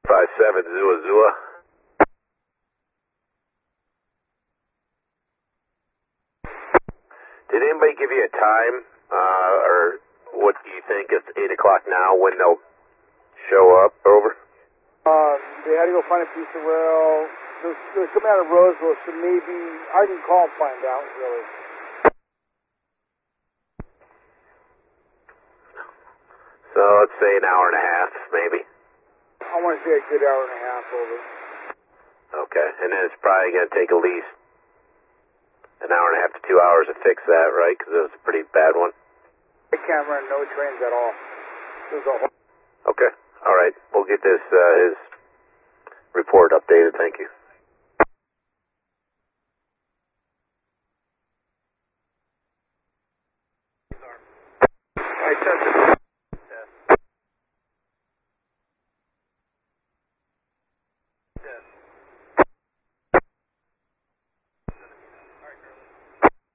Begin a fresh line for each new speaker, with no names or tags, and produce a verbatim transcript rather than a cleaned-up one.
five seven Zua Zua. Did anybody give you a time, uh, or what do you think? It's eight o'clock now when they'll show up? Over.
Um, they had to go find a piece of rail. They're, they're coming out of Roseville, so maybe I can call and find out, really.
So let's say an hour and a half, maybe.
I want to say a good hour and a half, over.
Okay, and then it's probably going to take at least an hour and a half to two hours to fix that, right? Because it was a pretty bad one.
I can't run no trains at all. There's a whole...
Okay, all right. We'll get this, uh, his report updated. Thank you.